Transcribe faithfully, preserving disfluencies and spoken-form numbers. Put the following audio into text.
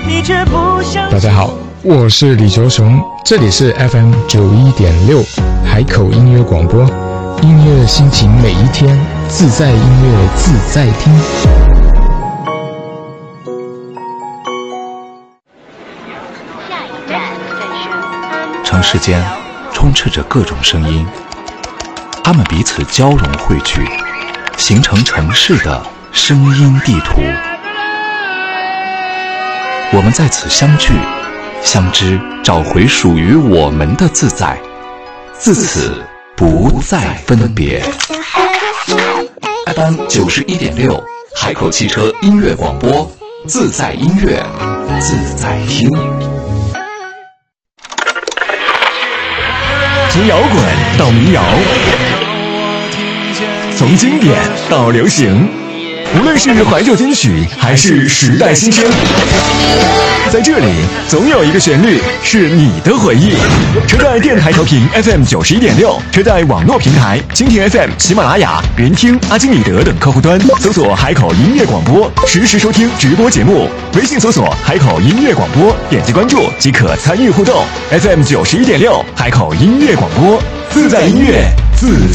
大家好，我是李卓雄，这里是 F M 九一点六海口音乐广播，音乐心情每一天，自在音乐自在听。 城市间充斥着各种声音，它们彼此交融汇聚，形成城市的声音地图。我们在此相聚相知，找回属于我们的自在，自此不再分别。 F M 九十一点六海口汽车音乐广播，自在音乐自在听。 从摇滚到民谣，从经典到流行，无论是怀旧金曲还是时代新声，在这里总有一个旋律是你的回忆。车载电台调频 F M 九十一点六，车载网络平台蜻蜓 F M、喜马拉雅、云听、阿基米德等客户端搜索海口音乐广播，实时收听直播节目。微信搜索海口音乐广播，点击关注即可参与互动。F M 九十一点六海口音乐广播，自在音乐自